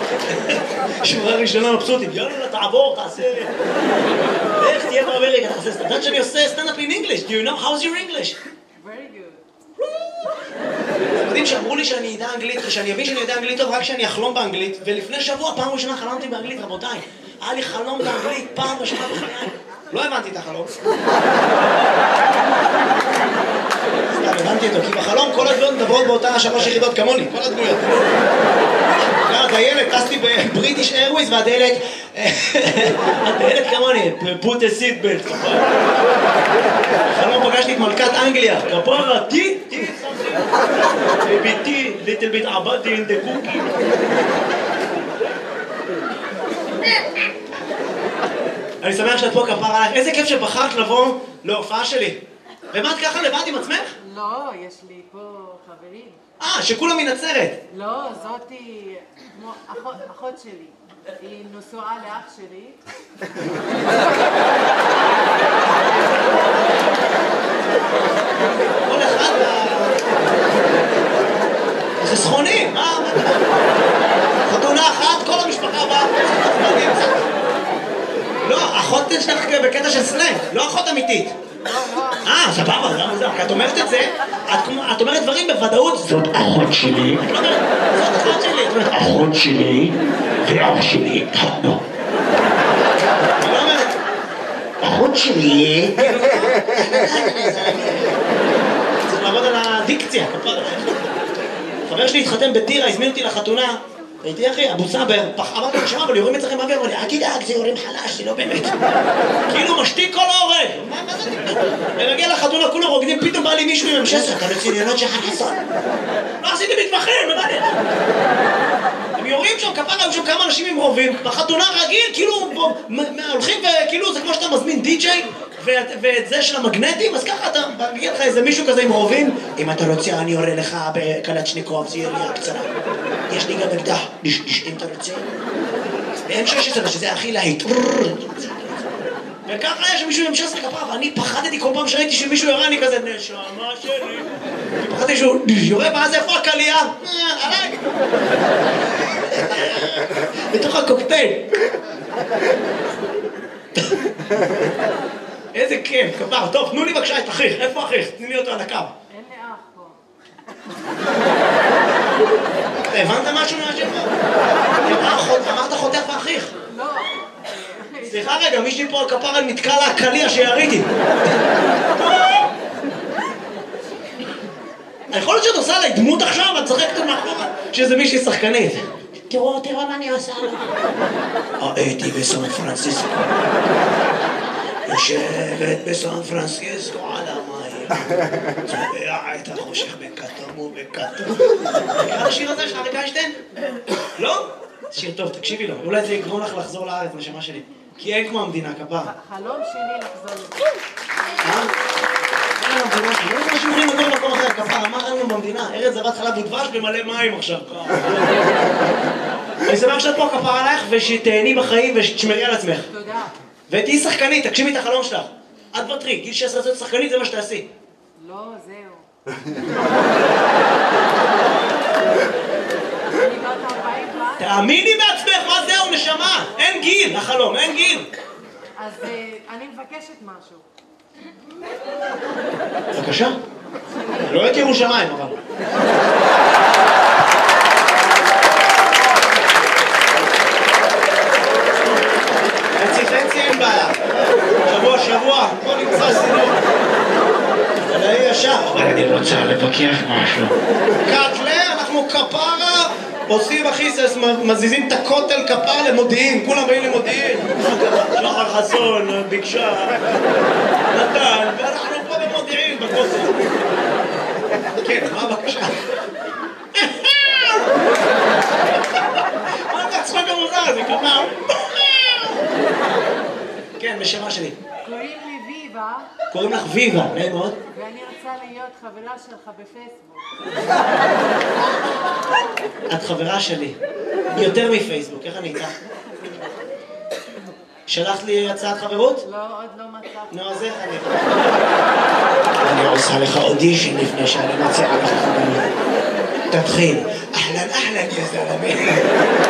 שורה ראשונה מבסוטים, יאללה, תעבור, תעשה... איך תהיה באמריקה, תעשה סטנדאפ. יודעת שאני עושה סטנדאפ in English. Do you know how's your English? Very good. אתם יודעים שאמרו לי שאני אדע אנגלית, ושאני אבין שאני יודע אנגלית טוב רק כשאני אחלום באנגלית, ולפני שבוע, פעם ראשונה חלמתי באנגלית, רבותיי. היה לי חלום באנגלית, פעם ראשונה בחיי. לא הבנתי את החלום. סתם, הבנתי אותו, כי בחלום כל הדמויות מדברות באותה 3 יחידות כמוני, כל הדמויות. הדיילת, טסתי בבריטיש איירווייז, והדיילת כמוני, put a seat belt. בחלום פגשתי את מלכת אנגליה, כפרה, תי, ביתי, little bit עבדתי in the cookie. אני שמח שאת פה, כפרה עליך. איזה כיף שבחרת לבוא להופעה שלי. ומה את ככה לבד עם עצמך? לא, יש לי פה חברים. שכולם מנצרת. לא, זאתי כמו אחות שלי. היא נשואה לאח שלי. כל אחד זה סכונים, מה? חתונה אחת, כל המשפחה באה. לא, אחות שלך בקטע של סלנג, לא אחות אמיתית. סבבה, זה מוזר, כי את אומרת את זה, את אומרת דברים בוודאות. זאת אחות שלי. את לא אומרת, זאת אחות שלי. את אומרת, אחות שלי ואח שלי התחתנו. אני לא אומרת, אחות שלי. צריך לעבוד על הדיקציה, כפרה. חבר שלי התחתן בטירה, הזמין אותי לחתונה. הייתי אחי, אבו סאבר, אמרתי לו, שמע, אבל יורים אצלכם באוויר, אמר לי, אל תדאג, זה יורים חלש, זה לא באמת. כאילו משתיק כל ההורג. מה זה? אני מגיע לחתונה, כולם רוקדים, פתאום בא לי מישהו עם M16, אתה לציניונות של חסון. לא עשיתי מתמחים, מה זה? הם יורים שם, כפרה, היו שם כמה אנשים עם רובים, בחתונה רגיל, כאילו, הולכים וכאילו, זה כמו שאתה מזמין די-ג'יי, ואת זה של המגנטים, אז ככה אתה מגיע לך איזה מישהו כזה עם רובים, אם אתה רוצה אני יורה לך בקלצ'ניקוב, זה ירייה קצרה. יש לי גם אקדח, אם אתה רוצה. M16, שזה הכי להיט. וככה יש מישהו עם M16 כפרה, ואני פחדתי כל פעם שראיתי שמישהו יורה, אני כזה, נשמה שלי. פחדתי שהוא יורה, ואז איפה הקלייה? עליי. בתוך הקוקטייל. איזה כיף, כפר. טוב, תנו לי בבקשה את אחיך. איפה אחיך? תני לי אותו על הקו. אין לי אח פה. הבנת משהו מהשאלה? אמרת חותך ואחיך. לא. סליחה רגע, מישהי פה על כפרה נתקע לה הקליע שיריתי. יכול להיות שאת עושה עליי דמות עכשיו, את צחקת מאחורה שזה מישהי שחקנית. תראו מה אני עושה לה. הייתי בסן פרנסיסקו. יושבת בסן פרנסיסקו על המים. צובע את החושך בכתום ובכתום. מכיר השיר הזה של אריק איינשטיין? לא? שיר טוב, תקשיבי לו. אולי זה יגרום לך לחזור לארץ, נשמה שלי. כי אין כמו המדינה, כפרה. חלום שלי לחזור לזה. אין לנו במדינה שלי. איזה אנשים אומרים לגור במקום אחר, כפרה? מה אין לנו במדינה? ארץ זבת חלב ודבש במלא מים עכשיו. אני שמח שאת פה, כפרה עלייך, ושתהני בחיים ושתשמרי על עצמך. תודה. ותהי שחקנית, תגשימי את החלום שלך. את ותרי, גיל 16 להיות שחקנית, זה מה שתעשי. לא, זהו. אני בת 40 כבר. תאמיני בעצמך, מה זהו, נשמה? אין גיל, החלום, אין גיל. אז אני מבקשת משהו. בבקשה. לא את ירושלים, אבל. חצי אין בעיה. שבוע, בוא נמצא סינור. זה יהיה ישר. אני רוצה לבקש משהו. קטלה, אנחנו כפרה, עושים אחיסס, מזיזים את הכותל כפרה למודיעין, כולם באים למודיעין. שחר חסון, ביקשה, נתן, ואנחנו פה במודיעין, בכותל. כן, מה הבקשה? מה זה הצחוק המוזר הזה, כפרה? כן, בשמה שלי. קוראים לי ויבה. קוראים לך ויבה, נעים מאוד. ואני רוצה להיות חברה שלך בפייסבוק. את חברה שלי. יותר מפייסבוק, איך אני איתך? שלחת לי הצעת חברות? לא, עוד לא מצאתי. נו, אז איך אני... אני עושה לך אודישן לפני שאני מציעה לך חברות. תתחיל. אהלן, יא זלמי.